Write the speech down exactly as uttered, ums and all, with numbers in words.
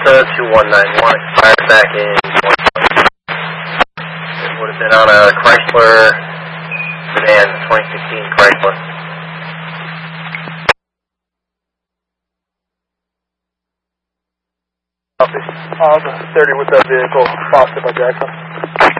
Delta two one nine one, expired back in one twenty. It would have been on a Chrysler sedan, twenty sixteen Chrysler. Copy. Uh, thirty with that vehicle, Boston by Jackson.